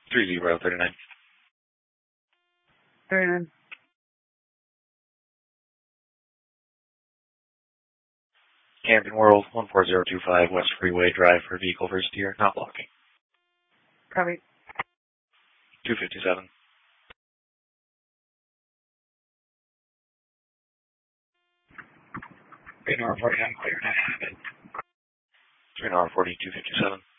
3039. 39. Camping World, 14025 West Freeway Drive for vehicle first year, not blocking. Copy. 257. Radar 40, I'm clear. 3 hour 40, 257.